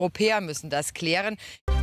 Europäer müssen das klären.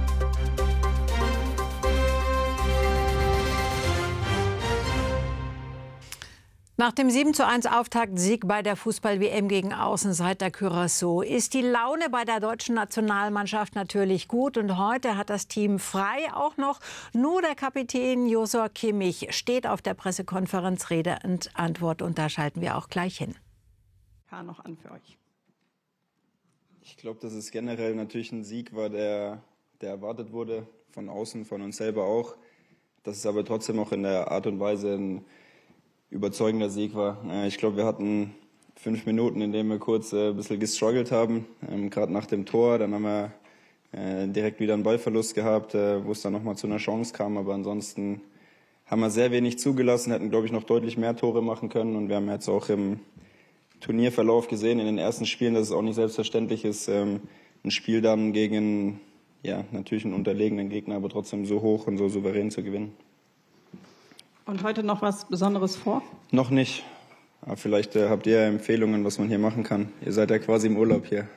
Nach dem 7:1 Auftaktsieg bei der Fußball-WM gegen Außenseiter Curaçao ist die Laune bei der deutschen Nationalmannschaft natürlich gut. Und heute hat das Team frei auch noch. Nur der Kapitän Joshua Kimmich steht auf der Pressekonferenz Rede und Antwort. Und da schalten wir auch gleich hin. Noch an für euch. Ich glaube, dass es generell natürlich ein Sieg war, der erwartet wurde, von außen, von uns selber auch. Dass es aber trotzdem auch in der Art und Weise ein überzeugender Sieg war. Ich glaube, wir hatten 5 Minuten, in denen wir kurz ein bisschen gestruggelt haben, gerade nach dem Tor. Dann haben wir direkt wieder einen Ballverlust gehabt, wo es dann nochmal zu einer Chance kam. Aber ansonsten haben wir sehr wenig zugelassen, hätten, glaube ich, noch deutlich mehr Tore machen können. Und wir haben jetzt auch im Turnierverlauf gesehen, in den ersten Spielen, dass es auch nicht selbstverständlich ist, ein Spiel dann gegen natürlich einen unterlegenen Gegner, aber trotzdem so hoch und so souverän zu gewinnen. Und heute noch was Besonderes vor? Noch nicht. Aber vielleicht habt ihr Empfehlungen, was man hier machen kann. Ihr seid ja quasi im Urlaub hier.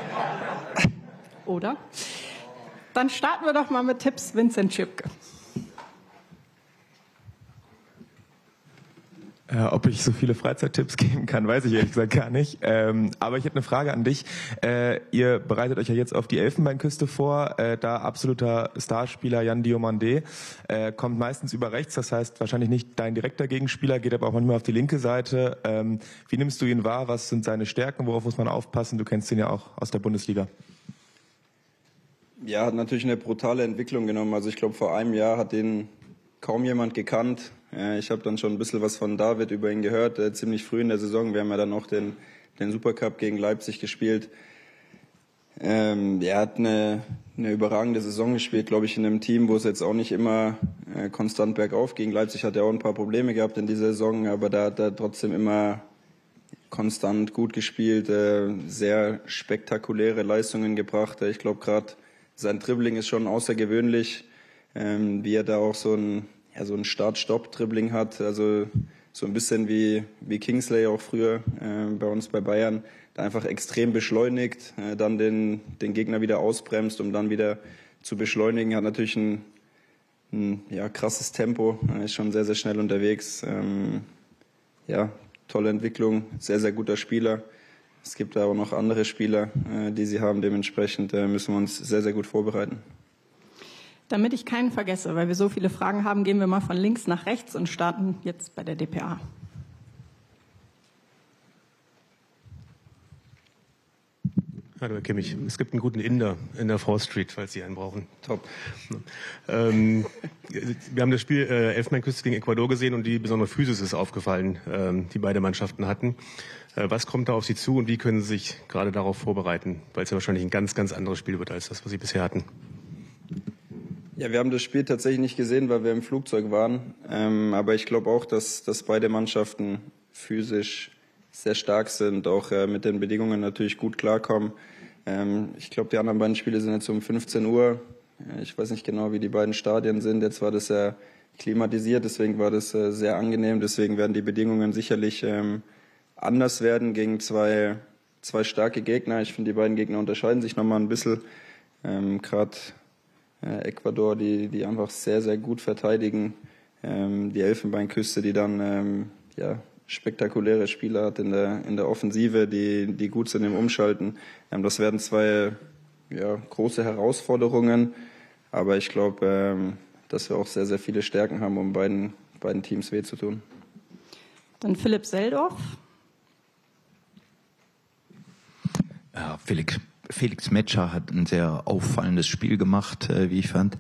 Oder? Dann starten wir doch mal mit Tipps Vincent Schipke. Ob ich so viele Freizeittipps geben kann, weiß ich ehrlich gesagt gar nicht. Aber ich hätte eine Frage an dich. Ihr bereitet euch ja jetzt auf die Elfenbeinküste vor. Da absoluter Starspieler Yan Diomandé kommt meistens über rechts, das heißt wahrscheinlich nicht dein direkter Gegenspieler, geht aber auch manchmal auf die linke Seite. Wie nimmst du ihn wahr? Was sind seine Stärken? Worauf muss man aufpassen? Du kennst ihn ja auch aus der Bundesliga. Ja, hat natürlich eine brutale Entwicklung genommen. Also ich glaube, vor einem Jahr hat den kaum jemand gekannt. Ich habe dann schon ein bisschen was von David über ihn gehört, ziemlich früh in der Saison. Wir haben ja dann auch den Supercup gegen Leipzig gespielt. Er hat eine überragende Saison gespielt, glaube ich, in einem Team, wo es jetzt auch nicht immer konstant bergauf ging. Leipzig hat ja auch ein paar Probleme gehabt in dieser Saison, aber da hat er trotzdem immer konstant gut gespielt, sehr spektakuläre Leistungen gebracht. Ich glaube, gerade sein Dribbling ist schon außergewöhnlich, wie er da auch so ein Start-Stopp-Dribbling hat, also so ein bisschen wie Kingsley auch früher bei uns bei Bayern, da einfach extrem beschleunigt, dann den Gegner wieder ausbremst, um dann wieder zu beschleunigen, hat natürlich ein krasses Tempo, ist schon sehr, sehr schnell unterwegs, tolle Entwicklung, sehr, sehr guter Spieler. Es gibt da auch noch andere Spieler, die sie haben, dementsprechend müssen wir uns sehr, sehr gut vorbereiten. Damit ich keinen vergesse, weil wir so viele Fragen haben, gehen wir mal von links nach rechts und starten jetzt bei der dpa. Hallo Herr Kimmich, es gibt einen guten Inder in der Fall Street, falls Sie einen brauchen. Top. Wir haben das Spiel Elfenbeinküste gegen Ecuador gesehen und die besondere Physis ist aufgefallen, die beide Mannschaften hatten. Was kommt da auf Sie zu und wie können Sie sich gerade darauf vorbereiten? Weil es ja wahrscheinlich ein ganz, ganz anderes Spiel wird als das, was Sie bisher hatten. Ja, wir haben das Spiel tatsächlich nicht gesehen, weil wir im Flugzeug waren. Aber ich glaube auch, dass beide Mannschaften physisch sehr stark sind, auch mit den Bedingungen natürlich gut klarkommen. Ich glaube, die anderen beiden Spiele sind jetzt um 15 Uhr. Ich weiß nicht genau, wie die beiden Stadien sind. Jetzt war das ja klimatisiert, deswegen war das sehr angenehm. Deswegen werden die Bedingungen sicherlich anders werden gegen zwei starke Gegner. Ich finde, die beiden Gegner unterscheiden sich nochmal ein bisschen. Gerade Ecuador, die einfach sehr, sehr gut verteidigen. Die Elfenbeinküste, die dann spektakuläre Spieler hat in der Offensive, die gut sind im Umschalten. Das werden zwei große Herausforderungen. Aber ich glaube, dass wir auch sehr, sehr viele Stärken haben, um beiden Teams weh zu tun. Dann Philipp Seldorf. Ja, Felix Metscher hat ein sehr auffallendes Spiel gemacht, wie ich fand.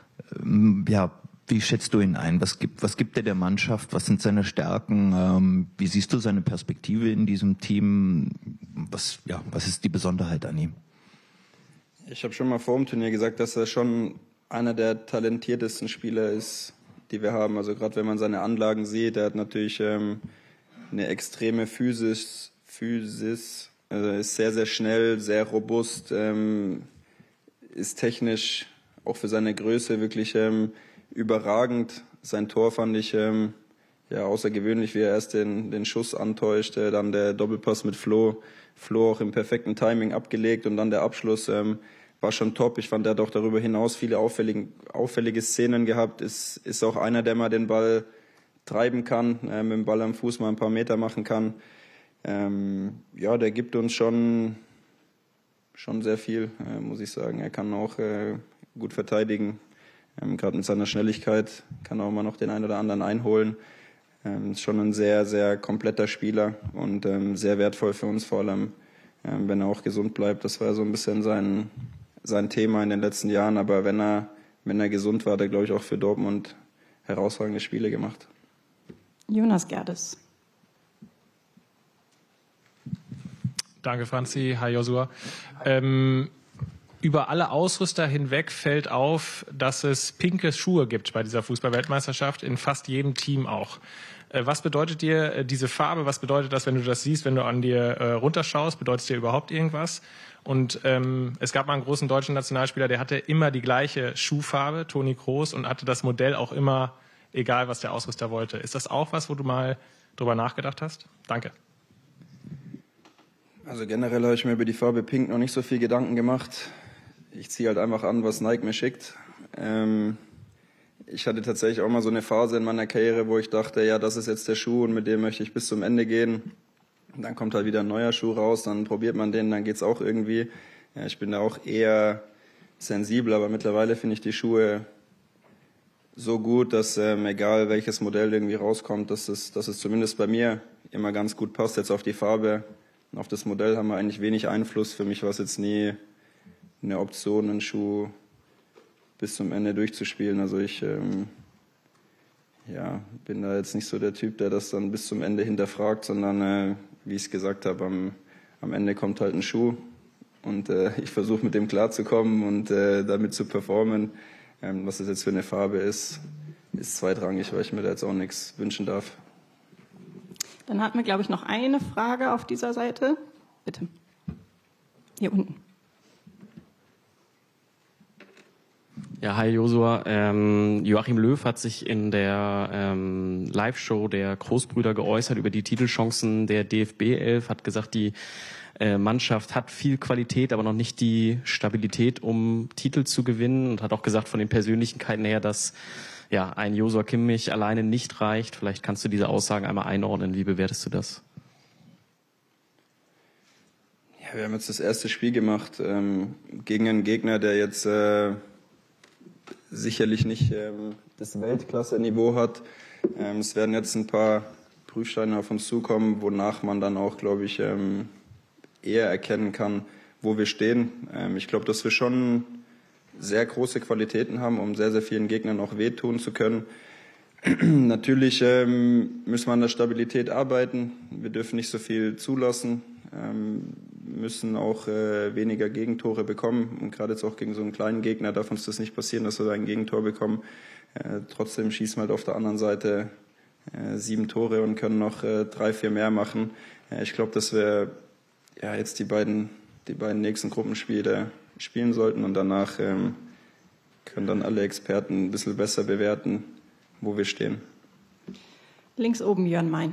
Wie schätzt du ihn ein? Was gibt er der Mannschaft? Was sind seine Stärken? Wie siehst du seine Perspektive in diesem Team? Was ist die Besonderheit an ihm? Ich habe schon mal vor dem Turnier gesagt, dass er schon einer der talentiertesten Spieler ist, die wir haben. Also gerade wenn man seine Anlagen sieht, er hat natürlich eine extreme Physis, ist sehr, sehr schnell, sehr robust, ist technisch auch für seine Größe wirklich überragend. Sein Tor fand ich außergewöhnlich, wie er erst den Schuss antäuscht, dann der Doppelpass mit Flo auch im perfekten Timing abgelegt und dann der Abschluss. war schon top. Ich fand, er hat auch darüber hinaus viele auffällige Szenen gehabt. Ist auch einer, der mal den Ball treiben kann, mit dem Ball am Fuß mal ein paar Meter machen kann. Ja, der gibt uns schon sehr viel, muss ich sagen. Er kann auch gut verteidigen. Gerade mit seiner Schnelligkeit kann auch mal noch den einen oder anderen einholen. Ist schon ein sehr, sehr kompletter Spieler und sehr wertvoll für uns, vor allem, wenn er auch gesund bleibt. Das war so ein bisschen sein Thema in den letzten Jahren. Aber wenn er gesund war, hat er, glaube ich, auch für Dortmund herausragende Spiele gemacht. Jonas Gerdes. Danke, Franzi. Hi, Josua. Über alle Ausrüster hinweg fällt auf, dass es pinke Schuhe gibt bei dieser Fußball-Weltmeisterschaft, in fast jedem Team auch. Was bedeutet dir diese Farbe? Was bedeutet das, wenn du das siehst, wenn du an dir runterschaust? Bedeutet es dir überhaupt irgendwas? Und es gab mal einen großen deutschen Nationalspieler, der hatte immer die gleiche Schuhfarbe, Toni Kroos, und hatte das Modell auch immer, egal was der Ausrüster wollte. Ist das auch was, wo du mal drüber nachgedacht hast? Danke. Also generell habe ich mir über die Farbe Pink noch nicht so viel Gedanken gemacht. Ich ziehe halt einfach an, was Nike mir schickt. Ich hatte tatsächlich auch mal so eine Phase in meiner Karriere, wo ich dachte, ja, das ist jetzt der Schuh und mit dem möchte ich bis zum Ende gehen. Dann kommt halt wieder ein neuer Schuh raus, dann probiert man den, dann geht's auch irgendwie. Ja, ich bin da auch eher sensibel, aber mittlerweile finde ich die Schuhe so gut, dass egal welches Modell irgendwie rauskommt, dass es zumindest bei mir immer ganz gut passt. Jetzt auf die Farbe, auf das Modell haben wir eigentlich wenig Einfluss. Für mich war es jetzt nie eine Option, einen Schuh bis zum Ende durchzuspielen. Also ich bin da jetzt nicht so der Typ, der das dann bis zum Ende hinterfragt, sondern wie ich es gesagt habe, am Ende kommt halt ein Schuh und ich versuche mit dem klarzukommen und damit zu performen. Was es jetzt für eine Farbe ist zweitrangig, weil ich mir da jetzt auch nichts wünschen darf. Dann hatten wir, glaube ich, noch eine Frage auf dieser Seite. Bitte. Hier unten. Ja, hi Josua. Joachim Löw hat sich in der Live-Show der Großbrüder geäußert über die Titelchancen der DFB 11, hat gesagt, die Mannschaft hat viel Qualität, aber noch nicht die Stabilität, um Titel zu gewinnen, und hat auch gesagt von den Persönlichkeiten her, dass ein Joshua Kimmich alleine nicht reicht. Vielleicht kannst du diese Aussagen einmal einordnen. Wie bewertest du das? Ja, wir haben jetzt das erste Spiel gemacht gegen einen Gegner, der jetzt sicherlich nicht das Weltklasse-Niveau hat. Es werden jetzt ein paar Prüfsteine auf uns zukommen, wonach man dann auch, glaube ich, eher erkennen kann, wo wir stehen. Ich glaube, dass wir schon sehr große Qualitäten haben, um sehr, sehr vielen Gegnern auch wehtun zu können. Natürlich müssen wir an der Stabilität arbeiten. Wir dürfen nicht so viel zulassen, müssen auch weniger Gegentore bekommen. Und gerade jetzt auch gegen so einen kleinen Gegner darf uns das nicht passieren, dass wir ein Gegentor bekommen. Trotzdem schießen wir halt auf der anderen Seite 7 Tore und können noch 3, 4 mehr machen. Ich glaube, dass wir jetzt die beiden nächsten Gruppenspiele spielen sollten und danach können dann alle Experten ein bisschen besser bewerten, wo wir stehen. Links oben Jörn Mein.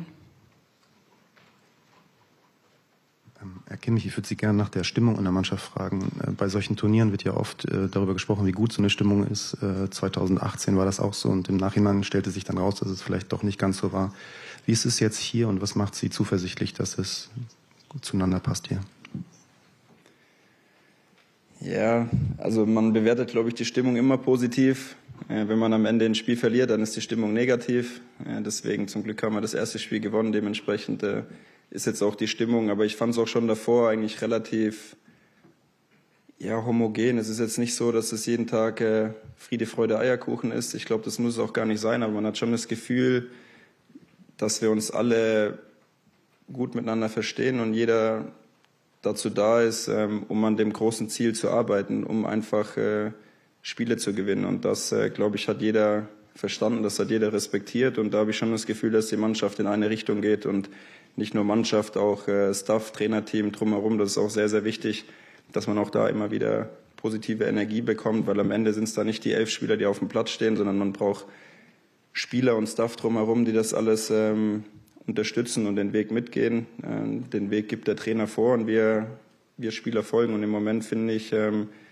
Herr Kimmich, ich würde Sie gerne nach der Stimmung in der Mannschaft fragen. Bei solchen Turnieren wird ja oft darüber gesprochen, wie gut so eine Stimmung ist. 2018 war das auch so und im Nachhinein stellte sich dann raus, dass es vielleicht doch nicht ganz so war. Wie ist es jetzt hier und was macht Sie zuversichtlich, dass es gut zueinander passt hier? Ja, also man bewertet, glaube ich, die Stimmung immer positiv. Wenn man am Ende ein Spiel verliert, dann ist die Stimmung negativ. Deswegen zum Glück haben wir das erste Spiel gewonnen. Dementsprechend ist jetzt auch die Stimmung. Aber ich fand es auch schon davor eigentlich relativ homogen. Es ist jetzt nicht so, dass es jeden Tag Friede, Freude, Eierkuchen ist. Ich glaube, das muss es auch gar nicht sein. Aber man hat schon das Gefühl, dass wir uns alle gut miteinander verstehen und jeder dazu da ist, um an dem großen Ziel zu arbeiten, um einfach Spiele zu gewinnen. Und das, glaube ich, hat jeder verstanden, das hat jeder respektiert. Und da habe ich schon das Gefühl, dass die Mannschaft in eine Richtung geht und nicht nur Mannschaft, auch Staff, Trainerteam drumherum. Das ist auch sehr, sehr wichtig, dass man auch da immer wieder positive Energie bekommt, weil am Ende sind es da nicht die 11 Spieler, die auf dem Platz stehen, sondern man braucht Spieler und Staff drumherum, die das alles unterstützen und den Weg mitgehen. Den Weg gibt der Trainer vor und wir Spieler folgen. Und im Moment, finde ich,